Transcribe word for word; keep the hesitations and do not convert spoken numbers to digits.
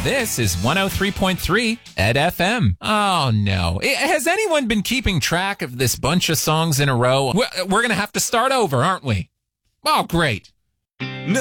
This is one oh three point three Ed F M. Oh, no. Has anyone been keeping track of this bunch of songs in a row? We're going to have to start over, aren't we? Oh, great.